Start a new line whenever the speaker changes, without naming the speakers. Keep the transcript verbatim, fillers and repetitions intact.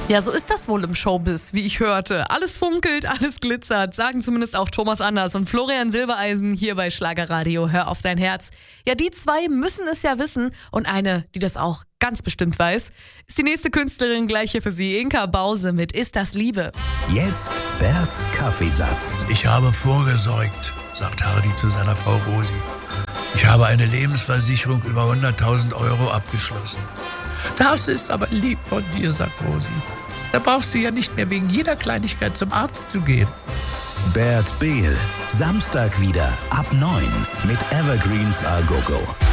Ja, so ist das wohl im Showbiz, wie ich hörte. Alles funkelt, alles glitzert, sagen zumindest auch Thomas Anders und Florian Silbereisen hier bei Schlagerradio. Hör auf dein Herz. Ja, die zwei müssen es ja wissen und eine, die das auch ganz bestimmt weiß, ist die nächste Künstlerin gleich hier für Sie, Inka Bause mit Ist das Liebe.
Jetzt Berts Kaffeesatz.
Ich habe vorgesorgt, sagt Hardy zu seiner Frau Rosi. Ich habe eine Lebensversicherung über hunderttausend Euro abgeschlossen. Das ist aber lieb von dir, sagt Rosi. Da brauchst du ja nicht mehr wegen jeder Kleinigkeit zum Arzt zu gehen.
Bert Behl, Samstag wieder ab neun mit Evergreens A Go Go.